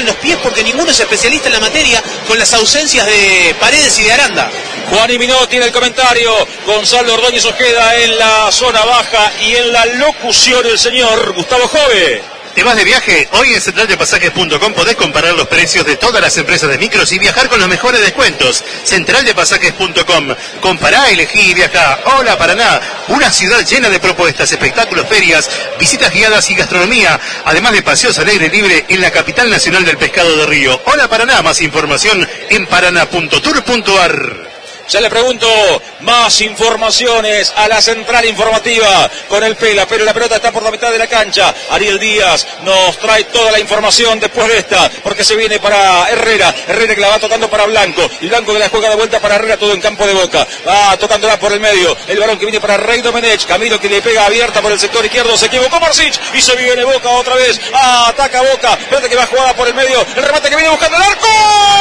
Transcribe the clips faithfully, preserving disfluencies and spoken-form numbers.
dudan los pies porque ninguno es especialista en la materia con las ausencias de Paredes y de Aranda. Juan y Minotti en el comentario, Gonzalo Ordóñez Ojeda en la zona baja y en la locución el señor Gustavo Jove. ¿Te vas de viaje? Hoy en central de pasajes punto com podés comparar los precios de todas las empresas de micros y viajar con los mejores descuentos. central de pasajes punto com. Compará, elegí y viajá. Hola Paraná, una ciudad llena de propuestas, espectáculos, ferias, visitas guiadas y gastronomía, además de paseos al aire libre en la capital nacional del pescado de Río. Hola Paraná, más información en paraná punto tour punto ar. Ya le pregunto más informaciones a la central informativa con el Pela, pero la pelota está por la mitad de la cancha. Ariel Díaz nos trae toda la información después de esta, porque se viene para Herrera, Herrera que la va tocando para Blanco, y Blanco que la juega de vuelta para Herrera, todo en campo de Boca, va tocándola por el medio, el balón que viene para Rey Domenech, Camilo que le pega abierta por el sector izquierdo, se equivocó Marsic, y se viene Boca otra vez, ah, ataca Boca, pelota que va jugada por el medio, el remate que viene buscando el arco,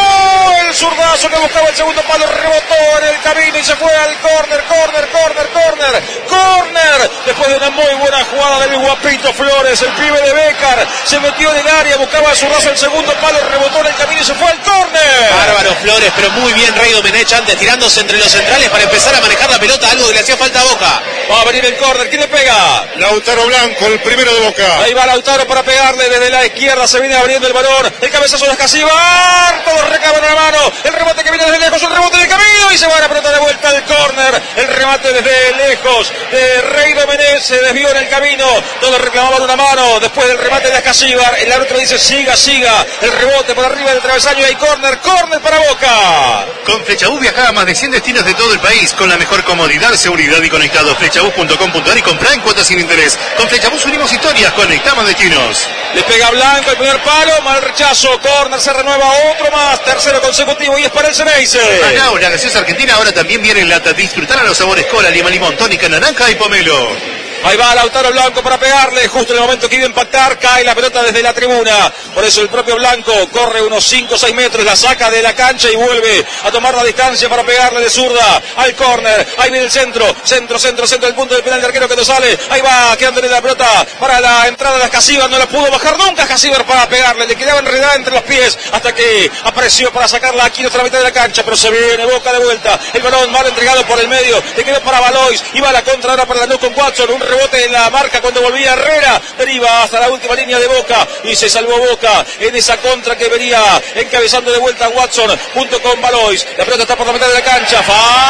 el zurdazo que buscaba el segundo palo, rebotó en el camino y se fue al córner, córner, córner, córner, córner, después de una muy buena jugada del Guapito Flores, el pibe de Bécar, se metió en el área, buscaba a su raza el segundo palo, rebotó en el camino y se fue al córner. Bárbaro Flores, pero muy bien Rey Domenech antes, tirándose entre los centrales para empezar a manejar la pelota, algo que le hacía falta a Boca. Va a venir el córner, ¿quién le pega? Lautaro Blanco, el primero de Boca. Ahí va Lautaro para pegarle desde la izquierda, se viene abriendo el balón, el cabezazo de Escasíbar, todos recaban la mano, el rebote que viene desde lejos, el rebote del camino y se va a la pelota de vuelta al córner, el remate desde lejos de Rey Domenech, se desvió en el camino, todos reclamaban una mano, después del remate de Escasíbar, el árbitro dice siga, siga, el rebote por arriba del travesaño y hay córner, córner para Boca. Con Flechabús viajá a más de cien destinos de todo el país, con la mejor comodidad, seguridad y conectado. flechabús punto com punto ar y comprá en cuotas sin interés. Con Flechabús unimos historias, conectamos destinos. Le pega Blanco el primer palo, mal rechazo, córner, se renueva otro más, tercero consecutivo y es para el Ceneice. Acá, la gaseosa argentina ahora también viene en lata. Disfrutar a los sabores cola, lima, limón, tónica, naranja y pomelo. Ahí va Lautaro Blanco para pegarle, justo en el momento que iba a impactar, cae la pelota desde la tribuna, por eso el propio Blanco corre unos cinco o seis metros, la saca de la cancha y vuelve a tomar la distancia para pegarle de zurda al córner, ahí viene el centro, centro, centro, centro, el punto del penal de arquero que no sale, ahí va quedándole la pelota para la entrada de Escasíbar, no la pudo bajar nunca Escasíbar para pegarle, le quedaba enredada entre los pies hasta que apareció para sacarla aquí en otra mitad de la cancha, pero se viene Boca de vuelta, el balón mal entregado por el medio, le quedó para Valois, y va la contra ahora para la luz con Watson, un rebote en la marca cuando volvía Herrera, deriva hasta la última línea de Boca y se salvó Boca en esa contra que venía encabezando de vuelta Watson junto con Valois, la pelota está por la mitad de la cancha,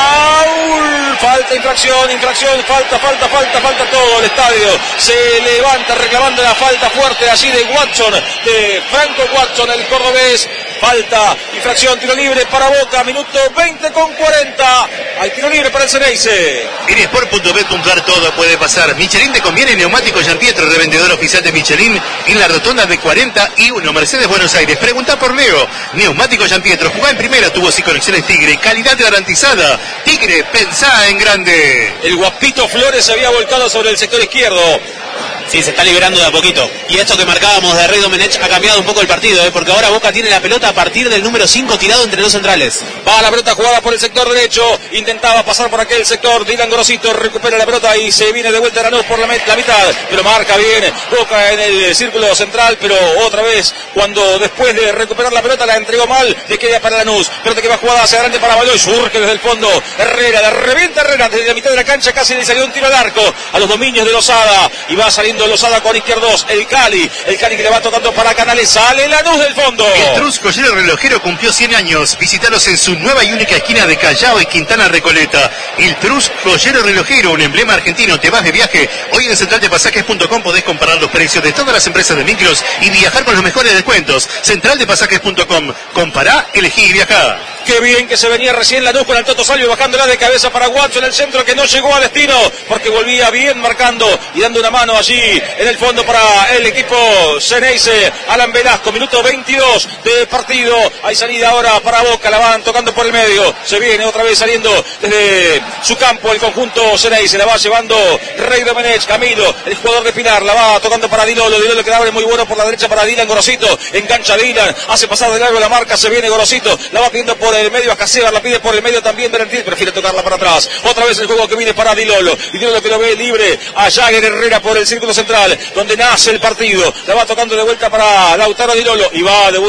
foul, falta, infracción, infracción, falta, falta, falta, falta todo el estadio, se levanta reclamando la falta fuerte allí de Watson, de Franco Watson, el cordobés, falta, infracción, tiro libre para Boca, minuto veinte con cuarenta, hay tiro libre para el Ceneice. En sport punto bet punto ar todo puede pasar. Michelin te conviene, neumático Gianpietro, revendedor oficial de Michelin en la rotonda de cuarenta y uno, Mercedes Buenos Aires. Pregunta por Leo. Neumático Gianpietro, jugá en primera, tubos y conexiones Tigre, calidad garantizada. Tigre, pensá en grande. El Guapito Flores se había volcado sobre el sector izquierdo. Sí, se está liberando de a poquito. Y esto que marcábamos de Rey Domenech ha cambiado un poco el partido, ¿eh? Porque ahora Boca tiene la pelota a partir del número cinco tirado entre dos centrales. Va la pelota jugada por el sector derecho, intentaba pasar por aquel sector, Dylan Gorosito recupera la pelota y se viene de vuelta a Lanús por la, la mitad, pero marca bien Boca en el círculo central, pero otra vez, cuando después de recuperar la pelota la entregó mal, le queda para Lanús, pelota que va jugada hacia adelante para Valois, surge desde el fondo, Herrera, la revienta Herrera desde la mitad de la cancha, casi le salió un tiro al arco, a los dominios de Lozada, y va saliendo Lozada con izquierdos, el Cali, el Cali que le va tocando para Canales, sale Lanús del fondo. El Trus Joyero Relojero cumplió cien años, visítalos en su nueva y única esquina de Callao y Quintana Recoleta. El Trus Joyero Relojero, un emblema argentino. Te vas de viaje, hoy en central de pasajes punto com podés comparar los precios de todas las empresas de micros y viajar con los mejores descuentos. central de pasajes punto com, compará, elegí y viajá. Qué bien que se venía recién Lanús con el Toto Salvio bajándola de cabeza para Watson en el centro que no llegó a destino porque volvía bien marcando y dando una mano allí en el fondo para el equipo Ceneice. Alan Velasco, minuto veintidós de partido. Hay salida ahora para Boca, la van tocando por el medio. Se viene otra vez saliendo desde su campo el conjunto Ceneice. La va llevando Rey Domenech, Camilo, el jugador de Pilar. La va tocando para Dilolo. Dilolo que abre muy bueno por la derecha para Dylan Gorosito. Engancha Dylan, hace pasar de largo la marca. Se viene Gorosito, la va pidiendo por el medio a Escasíbar, la pide por el medio también Berentil, prefiere tocarla para atrás. Otra vez el juego que viene para Dilolo. Y Dilolo que lo ve libre a Jagger Herrera por el círculo central, donde nace el partido. La va tocando de vuelta para Lautaro Dilolo y va de